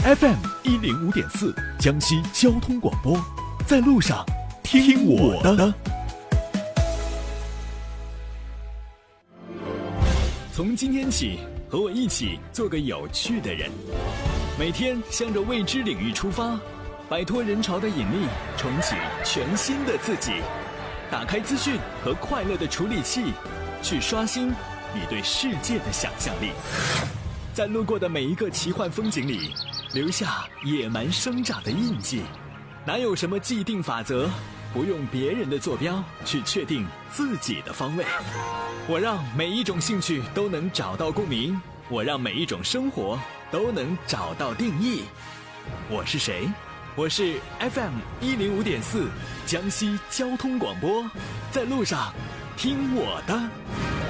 FM105.4江西交通广播，在路上听我的。从今天起，和我一起做个有趣的人，每天向着未知领域出发，摆脱人潮的引力，重启全新的自己。打开资讯和快乐的处理器，去刷新你对世界的想象力。在路过的每一个奇幻风景里，留下野蛮生长的印记。哪有什么既定法则，不用别人的坐标去确定自己的方位。我让每一种兴趣都能找到共鸣，我让每一种生活都能找到定义。我是谁？我是 FM105.4江西交通广播，在路上听我的。